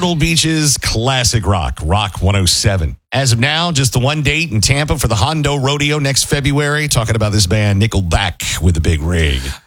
Myrtle Beach's classic rock, Rock 107. As of now, just the one date in Tampa for the Hondo Rodeo next February. Talking about this band, Nickelback, with a big rig.